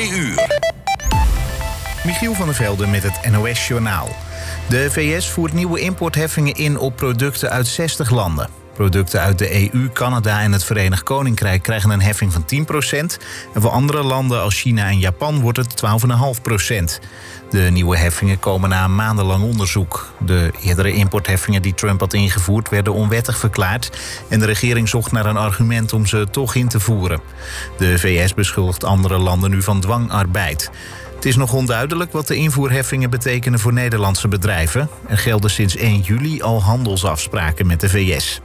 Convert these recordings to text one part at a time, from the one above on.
uur. Michiel van der Velde met het NOS-journaal. De VS voert nieuwe importheffingen in op producten uit 60 landen. Producten uit de EU, Canada en het Verenigd Koninkrijk krijgen een heffing van 10%. En voor andere landen als China en Japan wordt het 12,5%. De nieuwe heffingen komen na een maandenlang onderzoek. De eerdere importheffingen die Trump had ingevoerd werden onwettig verklaard. En de regering zocht naar een argument om ze toch in te voeren. De VS beschuldigt andere landen nu van dwangarbeid. Het is nog onduidelijk wat de invoerheffingen betekenen voor Nederlandse bedrijven. Er gelden sinds 1 juli al handelsafspraken met de VS.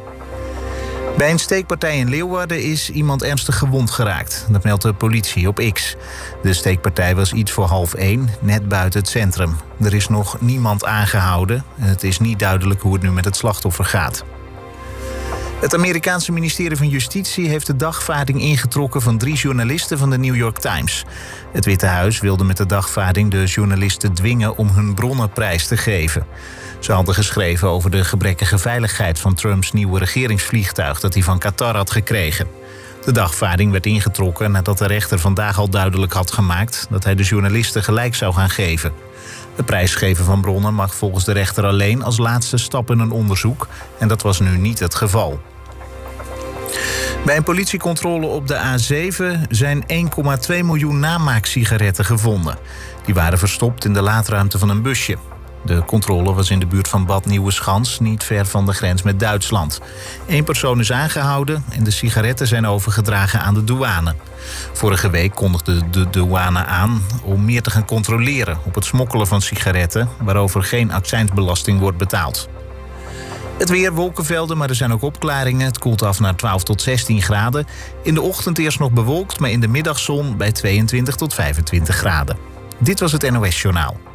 Bij een steekpartij in Leeuwarden is iemand ernstig gewond geraakt. Dat meldt de politie op X. De steekpartij was iets voor 12:30, net buiten het centrum. Er is nog niemand aangehouden en het is niet duidelijk hoe het nu met het slachtoffer gaat. Het Amerikaanse ministerie van Justitie heeft de dagvaarding ingetrokken van 3 journalisten van de New York Times. Het Witte Huis wilde met de dagvaarding de journalisten dwingen om hun bronnen prijs te geven. Ze hadden geschreven over de gebrekkige veiligheid van Trumps nieuwe regeringsvliegtuig dat hij van Qatar had gekregen. De dagvaarding werd ingetrokken nadat de rechter vandaag al duidelijk had gemaakt dat hij de journalisten gelijk zou gaan geven. Het prijsgeven van bronnen mag volgens de rechter alleen als laatste stap in een onderzoek en dat was nu niet het geval. Bij een politiecontrole op de A7 zijn 1,2 miljoen namaaksigaretten gevonden. Die waren verstopt in de laadruimte van een busje. De controle was in de buurt van Bad Nieuweschans, niet ver van de grens met Duitsland. 1 persoon is aangehouden en de sigaretten zijn overgedragen aan de douane. Vorige week kondigde de douane aan om meer te gaan controleren op het smokkelen van sigaretten, waarover geen accijnsbelasting wordt betaald. Het weer, wolkenvelden, maar er zijn ook opklaringen. Het koelt af naar 12 tot 16 graden. In de ochtend eerst nog bewolkt, maar in de middagzon bij 22 tot 25 graden. Dit was het NOS Journaal.